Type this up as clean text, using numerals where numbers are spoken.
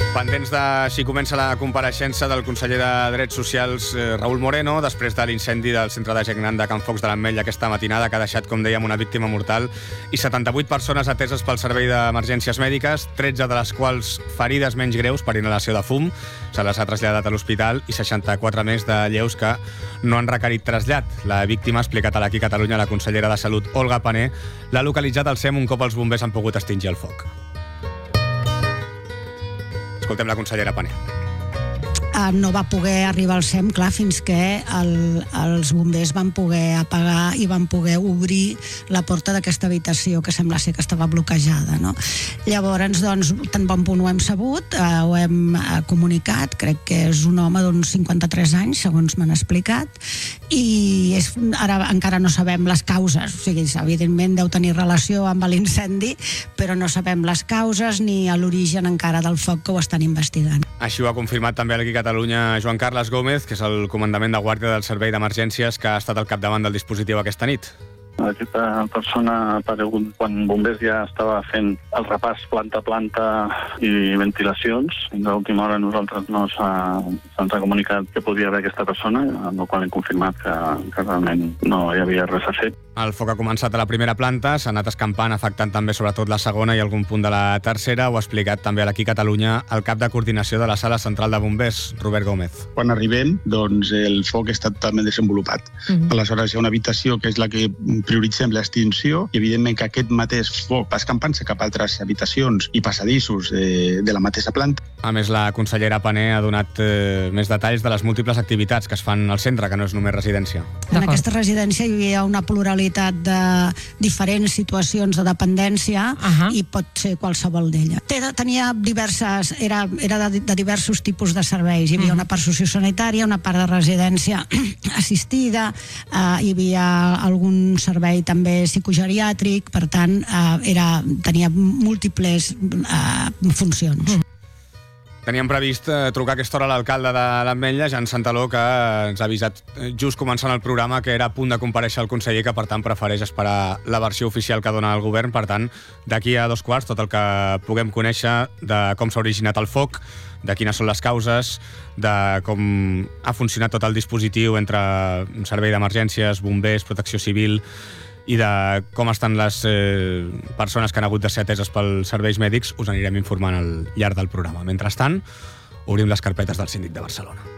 Pendents de si comença la compareixença del conseller de Drets Socials, Raúl Moreno, després de l'incendi del centre de gent gran de Can Focs de l'Ametlla aquesta matinada, que ha deixat, com dèiem, una víctima mortal i 78 persones ateses pel servei d'emergències mèdiques, 13 de les quals ferides menys greus per inhalació de fum, se les ha traslladat a l'hospital, i 64 més de lleus que no han requerit trasllat. La víctima, ha explicat a l'Aquí Catalunya la consellera de Salut, Olga Pané, l'ha localitzat al SEM un cop els bombers han pogut extingir el foc. Escoltem la consellera Pané. No va poder arribar al SEM, clar, fins que els bombers van poder apagar i van poder obrir la porta d'aquesta habitació, que sembla ser que estava bloquejada, no? Llavors, doncs, tan bon punt ho hem sabut, ho hem comunicat, crec que és un home d'uns 53 anys, segons m'han explicat, i ara encara no sabem les causes, o sigui, evidentment deu tenir relació amb l'incendi, però no sabem les causes ni l'origen encara del foc, que ho estan investigant. Així ho ha confirmat també l'Aquí Catalunya Joan Carles Gómez, que és el comandament de guàrdia del servei d'emergències, que ha estat al capdavant del dispositiu aquesta nit. Aquesta persona ha aparegut quan bombers ja estava fent el repàs planta a planta i ventilacions. Fins a l'última hora nosaltres no se'ns ha comunicat que podia haver aquesta persona, amb la qual hem confirmat que realment no hi havia res a fer. El foc ha començat a la primera planta, s'ha anat escampant, afectant també sobretot la segona i algun punt de la tercera. Ho ha explicat també a l'Aquí Catalunya el cap de coordinació de la sala central de bombers, Robert Gómez. Quan arribem, doncs el foc està totalment desenvolupat. Aleshores hi ha una habitació que és la que prioritzem l'extinció i evidentment que aquest mateix foc va escampant-se cap a altres habitacions i passadissos de la mateixa planta. A més, la consellera Pané ha donat més detalls de les múltiples activitats que es fan al centre, que no és només residència. En aquesta residència hi havia una pluralitat de diferents situacions de dependència i pot ser qualsevol d'ella. Tenia diverses, era de diversos tipus de serveis. Hi havia una part sociosanitària, una part de residència assistida, hi havia algun servei també psicogeriàtric, per tant, tenia múltiples funcions. Teníem previst trucar a aquesta hora a l'alcalde de l'Ametlla, Jan Santaló, que ens ha avisat just començant el programa que era a punt de comparèixer el conseller, que per tant prefereix esperar la versió oficial que dona el govern. Per tant, d'aquí a 2:15, tot el que puguem conèixer de com s'ha originat el foc, de quines són les causes, de com ha funcionat tot el dispositiu entre servei d'emergències, bombers, protecció civil, i de com estan les persones que han hagut de ser ateses pels serveis mèdics, us anirem informant al llarg del programa. Mentrestant, obrim les carpetes del Síndic de Barcelona.